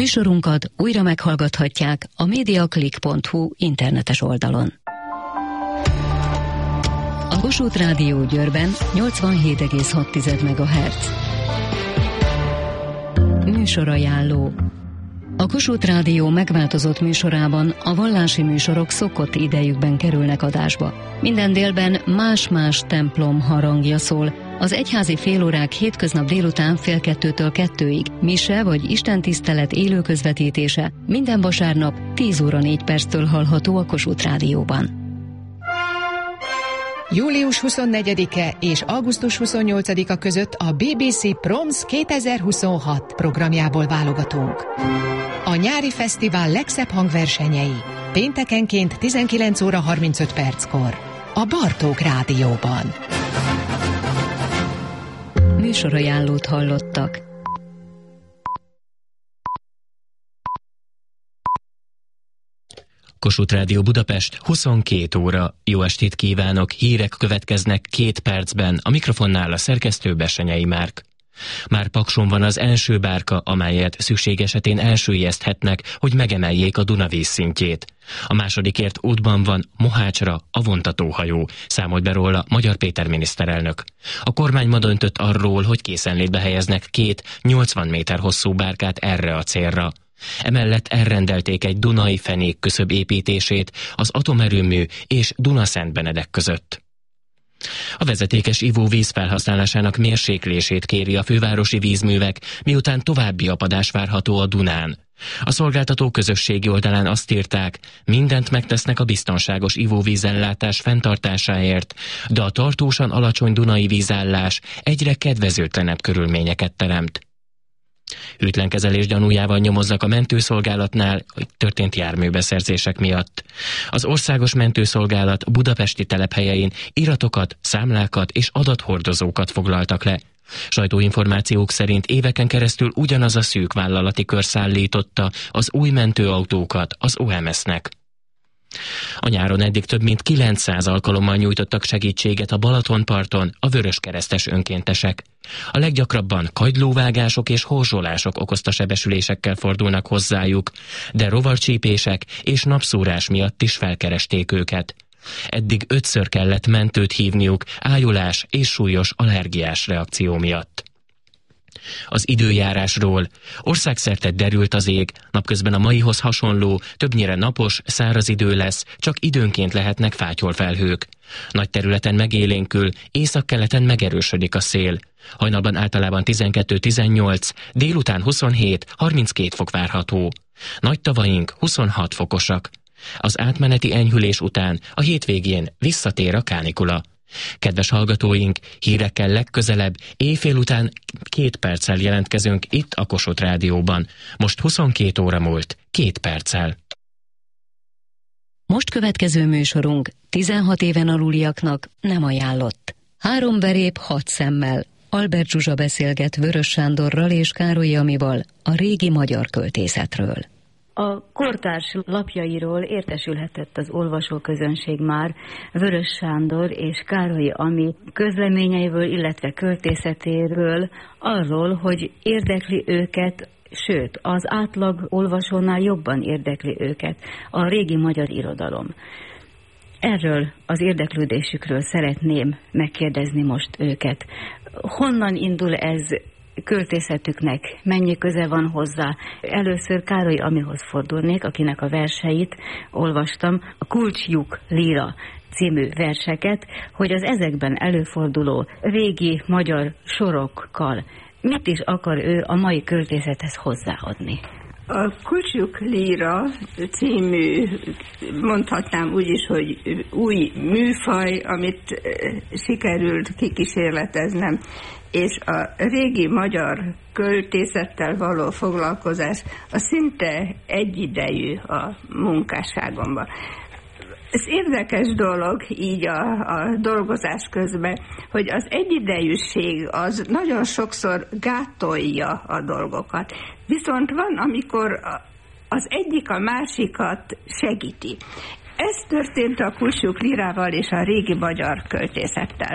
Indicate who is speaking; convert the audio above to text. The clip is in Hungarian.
Speaker 1: Műsorunkat újra meghallgathatják a mediaclick.hu internetes oldalon. A Kossuth Rádió Győrben 87,6 MHz. Műsorajánló. A Kossuth Rádió megváltozott műsorában a vallási műsorok szokott idejükben kerülnek adásba. Minden délben más-más templom harangja szól. Az egyházi félórák hétköznap délután 1:30-től 2-ig, mise vagy istentisztelet élő közvetítése minden vasárnap 10:04 hallható a Kossuth Rádióban.
Speaker 2: Július 24-e és augusztus 28-a között a BBC Proms 2026 programjából válogatunk. A nyári fesztivál legszebb hangversenyei péntekenként 19:35 a Bartók Rádióban.
Speaker 1: Műsorajánlót hallottak.
Speaker 3: Kossuth Rádió Budapest, 22 óra. Jó estét kívánok, hírek következnek 2 percben. A mikrofonnál a szerkesztő Bessenyei Márk. Már Pakson van az első bárka, amelyet szükség esetén elsüllyeszthetnek, hogy megemeljék a Duna vízszintjét. A másodikért útban van Mohácsra a vontatóhajó, számolt be róla Magyar Péter miniszterelnök. A kormány ma döntött arról, hogy készenlétbe helyeznek 2 80 méter hosszú bárkát erre a célra. Emellett elrendelték egy dunai fenékküszöb építését az atomerőmű és Duna-Szentbenedek között. A vezetékes ivóvíz felhasználásának mérséklését kéri a fővárosi vízművek, miután további apadás várható a Dunán. A szolgáltató közösségi oldalán azt írták, mindent megtesznek a biztonságos ivóvízellátás fenntartásáért, de a tartósan alacsony dunai vízállás egyre kedvezőtlenebb körülményeket teremt. Hűtlenkezelés gyanújával nyomozzak a mentőszolgálatnál történt járműbeszerzések miatt. Az Országos Mentőszolgálat budapesti telephelyein iratokat, számlákat és adathordozókat foglaltak le. Sajtóinformációk szerint éveken keresztül ugyanaz a szűk vállalati kör szállította az új mentőautókat az OMS-nek. A nyáron eddig több mint 900 alkalommal nyújtottak segítséget a Balatonparton a vöröskeresztes önkéntesek. A leggyakrabban kagylóvágások és horzsolások okozta sebesülésekkel fordulnak hozzájuk, de rovarcsípések és napszúrás miatt is felkeresték őket. Eddig 5-ször kellett mentőt hívniuk ájulás és súlyos allergiás reakció miatt. Az időjárásról. Országszerte derült az ég, napközben a maihoz hasonló, többnyire napos, száraz idő lesz, csak időnként lehetnek fátyolfelhők. Nagy területen megélénkül, északkeleten megerősödik a szél. Hajnalban általában 12-18, délután 27-32 fok várható. Nagy tavaink 26 fokosak. Az átmeneti enyhülés után a hétvégén visszatér a kánikula. Kedves hallgatóink, hírekkel legközelebb éjfél után 2 perccel jelentkezünk itt a Kossuth Rádióban. Most 22 óra múlt 2 perccel.
Speaker 1: Most következő műsorunk 16 éven aluliaknak nem ajánlott. 3 verép 6 szemmel. Albert Zsuzsa beszélget Vörös Sándorral és Károly Jamival a régi magyar költészetről.
Speaker 4: A kortárs lapjairól értesülhetett az olvasóközönség már Vörös Sándor és Károly Ami közleményeiből, illetve költészetéről, arról, hogy érdekli őket, sőt, az átlag olvasónál jobban érdekli őket a régi magyar irodalom. Erről az érdeklődésükről szeretném megkérdezni most őket. Honnan indul ez költészetüknek, mennyi köze van hozzá? Először Károly Amihoz fordulnék, akinek a verseit olvastam, a Kulcslyuk Líra című verseket, hogy az ezekben előforduló régi magyar sorokkal mit is akar ő a mai költészethez hozzáadni?
Speaker 5: A Kulcslyuk Líra című, mondhatnám úgy is, hogy új műfaj, amit sikerült kikísérleteznem, és a régi magyar költészettel való foglalkozás a szinte egyidejű a munkásságomban. Ez érdekes dolog így a dolgozás közben, hogy az egyidejűség az nagyon sokszor gátolja a dolgokat. Viszont van, amikor az egyik a másikat segíti. Ez történt a Kulcslyuk Lírával és a régi magyar költészettel.